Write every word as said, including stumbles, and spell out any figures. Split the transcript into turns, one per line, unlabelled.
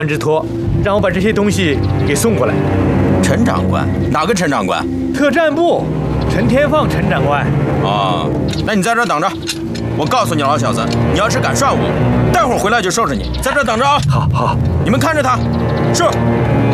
之托，让我把这些东西给送过来。
陈长官？哪个陈长官？
特战部，陈天放陈长官。
哦，那你在这儿等着。我告诉你，老小子，你要是敢涮我，待会儿回来就收拾你。在这儿等着啊！
好好，
你们看着他。是。